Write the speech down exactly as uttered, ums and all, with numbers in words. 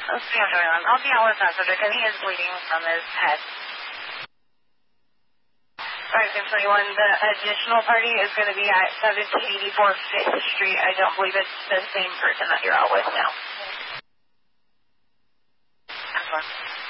Let's see what's going on. I'll be out with that subject, and he is bleeding from his head. Alright, six twenty-one, the additional party is going to be at seventeen eighty-four fifth Street. I don't believe it's the same person that you're out with now.